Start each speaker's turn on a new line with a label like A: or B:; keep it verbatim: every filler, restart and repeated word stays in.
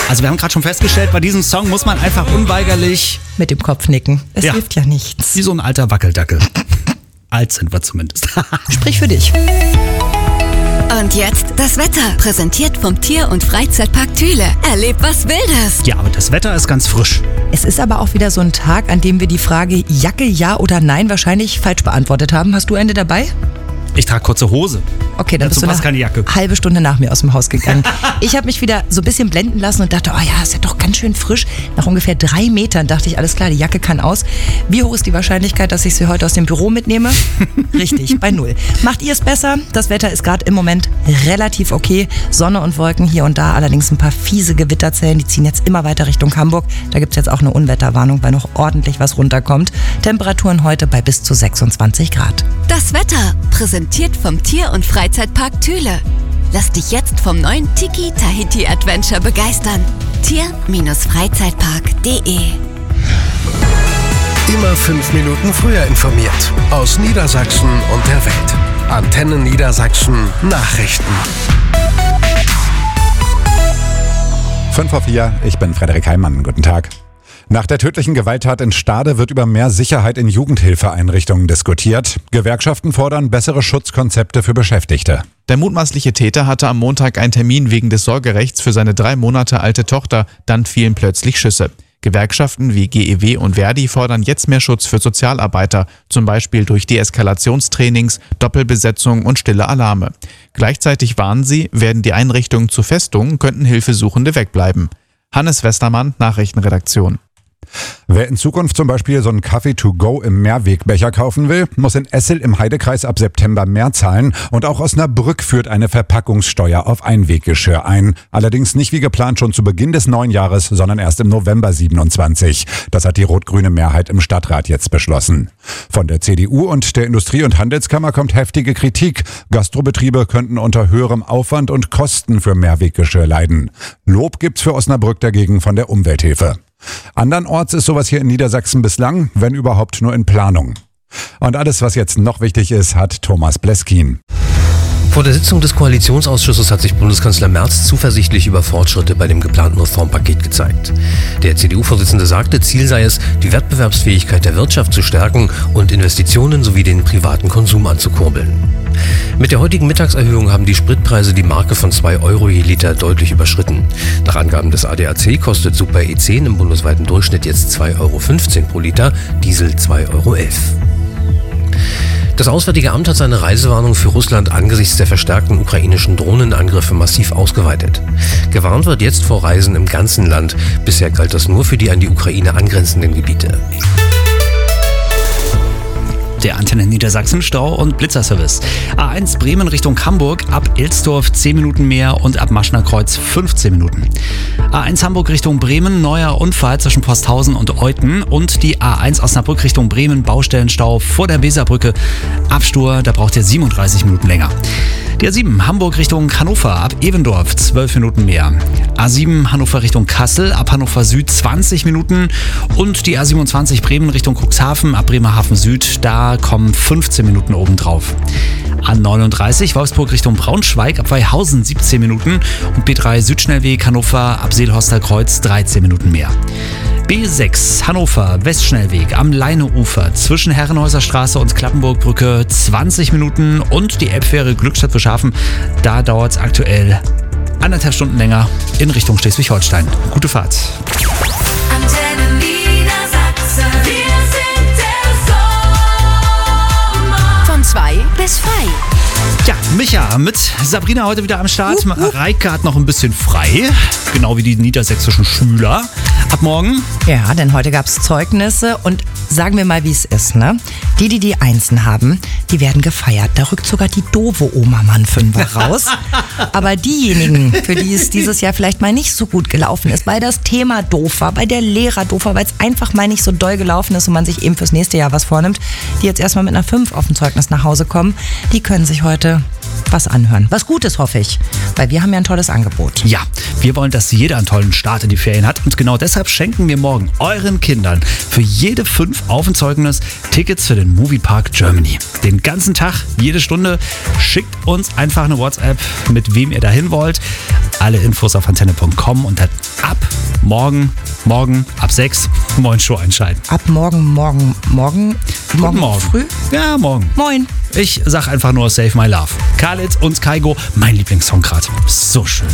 A: Also wir haben gerade schon festgestellt, bei diesem Song muss man einfach unweigerlich
B: mit dem Kopf nicken. Es ja. hilft ja nichts.
A: Wie so ein alter Wackeldackel. Alt sind wir zumindest.
B: Sprich für dich.
C: Und jetzt das Wetter, präsentiert vom Tier- und Freizeitpark Thüle. Erleb was Wildes.
A: Ja, aber das Wetter ist ganz frisch.
B: Es ist aber auch wieder so ein Tag, an dem wir die Frage Jacke ja oder nein wahrscheinlich falsch beantwortet haben. Hast du eine dabei?
A: Ich trage kurze Hose.
B: Okay, dann
A: Dazu
B: bist du
A: passt keine Jacke.
B: eine halbe Stunde nach mir aus dem Haus gegangen. Ich habe mich wieder so ein bisschen blenden lassen und dachte, oh ja, ist ja doch ganz schön frisch. Nach ungefähr drei Metern dachte ich, alles klar, die Jacke kann aus. Wie hoch ist die Wahrscheinlichkeit, dass ich sie heute aus dem Büro mitnehme? Richtig, bei null. Macht ihr es besser? Das Wetter ist gerade im Moment relativ okay. Sonne und Wolken hier und da, allerdings ein paar fiese Gewitterzellen. Die ziehen jetzt immer weiter Richtung Hamburg. Da gibt es jetzt auch eine Unwetterwarnung, weil noch ordentlich was runterkommt. Temperaturen heute bei bis zu sechsundzwanzig Grad.
C: Das Wetter, präsentiert vom Tier- und Freizeitpark Thüle. Lass dich jetzt vom neuen Tiki Tahiti Adventure begeistern. Tier-Freizeitpark punkt de
D: Immer fünf Minuten früher informiert. Aus Niedersachsen und der Welt. Antenne Niedersachsen Nachrichten.
E: fünf vor vier, ich bin Frederik Heimann. Guten Tag. Nach der tödlichen Gewalttat in Stade wird über mehr Sicherheit in Jugendhilfeeinrichtungen diskutiert. Gewerkschaften fordern bessere Schutzkonzepte für Beschäftigte.
F: Der mutmaßliche Täter hatte am Montag einen Termin wegen des Sorgerechts für seine drei Monate alte Tochter. Dann fielen plötzlich Schüsse. Gewerkschaften wie G E W und Verdi fordern jetzt mehr Schutz für Sozialarbeiter, zum Beispiel durch Deeskalationstrainings, Doppelbesetzung und stille Alarme. Gleichzeitig warnen sie, werden die Einrichtungen zu Festungen, könnten Hilfesuchende wegbleiben. Hannes Westermann, Nachrichtenredaktion.
E: Wer in Zukunft zum Beispiel so einen Kaffee to go im Mehrwegbecher kaufen will, muss in Essel im Heidekreis ab September mehr zahlen und auch Osnabrück führt eine Verpackungssteuer auf Einweggeschirr ein. Allerdings nicht wie geplant schon zu Beginn des neuen Jahres, sondern erst im November siebenundzwanzig. Das hat die rot-grüne Mehrheit im Stadtrat jetzt beschlossen. Von der C D U und der Industrie- und Handelskammer kommt heftige Kritik. Gastrobetriebe könnten unter höherem Aufwand und Kosten für Mehrweggeschirr leiden. Lob gibt's für Osnabrück dagegen von der Umwelthilfe. Andernorts ist sowas hier in Niedersachsen bislang, wenn überhaupt, nur in Planung. Und alles, was jetzt noch wichtig ist, hat Thomas Bleskin.
G: Vor der Sitzung des Koalitionsausschusses hat sich Bundeskanzler Merz zuversichtlich über Fortschritte bei dem geplanten Reformpaket gezeigt. Der C D U-Vorsitzende sagte, Ziel sei es, die Wettbewerbsfähigkeit der Wirtschaft zu stärken und Investitionen sowie den privaten Konsum anzukurbeln. Mit der heutigen Mittagserhöhung haben die Spritpreise die Marke von zwei Euro je Liter deutlich überschritten. Nach Angaben des A D A C kostet Super E zehn im bundesweiten Durchschnitt jetzt zwei Euro fünfzehn pro Liter, Diesel zwei Euro elf. Das Auswärtige Amt hat seine Reisewarnung für Russland angesichts der verstärkten ukrainischen Drohnenangriffe massiv ausgeweitet. Gewarnt wird jetzt vor Reisen im ganzen Land. Bisher galt das nur für die an die Ukraine angrenzenden Gebiete.
A: Der Antenne Niedersachsen Stau- und Blitzerservice. A eins Bremen Richtung Hamburg ab Elsdorf zehn Minuten mehr und ab Maschnerkreuz fünfzehn Minuten. A eins Hamburg Richtung Bremen, neuer Unfall zwischen Posthausen und Euthen und die A eins Osnabrück Richtung Bremen, Baustellenstau vor der Weserbrücke. Abstur, da braucht ihr siebenunddreißig Minuten länger. Die A sieben Hamburg Richtung Hannover ab Evendorf zwölf Minuten mehr. A sieben Hannover Richtung Kassel ab Hannover Süd zwanzig Minuten und die A siebenundzwanzig Bremen Richtung Cuxhaven ab Bremerhaven Süd, da kommen fünfzehn Minuten obendrauf. A neununddreißig Wolfsburg Richtung Braunschweig ab Weihausen siebzehn Minuten und B drei Südschnellweg Hannover ab Seelhorster Kreuz dreizehn Minuten mehr. B sechs Hannover Westschnellweg am Leineufer zwischen Herrenhäuser Straße und Klappenburgbrücke zwanzig Minuten und die Elbfähre Glückstadt Frischhafen, da dauert es aktuell anderthalb Stunden länger in Richtung Schleswig-Holstein. Gute Fahrt.
H: Antenne Niedersachsen, wir sind der Sommer.
C: Von zwei bis frei.
A: Ja, Micha mit Sabrina heute wieder am Start.
B: Uh, uh.
A: Reike hat noch ein bisschen frei, genau wie die niedersächsischen Schüler. Ab morgen.
B: Ja, denn heute gab es Zeugnisse und sagen wir mal, wie es ist, ne? Die, die die Einsen haben, die werden gefeiert. Da rückt sogar die doofe Oma mal einen Fünfer raus. Aber diejenigen, für die es dieses Jahr vielleicht mal nicht so gut gelaufen ist, weil das Thema doof war, weil der Lehrer doof war, weil es einfach mal nicht so doll gelaufen ist und man sich eben fürs nächste Jahr was vornimmt, die jetzt erstmal mit einer fünf auf dem Zeugnis nach Hause kommen, die können sich heute was anhören. Was Gutes, hoffe ich. Weil wir haben ja ein tolles Angebot.
A: Ja, wir wollen, dass jeder einen tollen Start in die Ferien hat. Und genau deshalb schenken wir morgen euren Kindern für jede fünf Aufentzeugnis Tickets für den Moviepark Germany. Den ganzen Tag, jede Stunde. Schickt uns einfach eine WhatsApp, mit wem ihr dahin wollt. Alle Infos auf antenne punkt com und dann ab morgen, morgen ab sechs, Moin Show einschalten.
B: Ab morgen, morgen, morgen, morgen,
A: Morgen.
B: früh.
A: Ja, morgen.
B: Moin.
A: Ich sag einfach nur Save My Love. Khalid und Kygo, mein Lieblingssong gerade. So schön.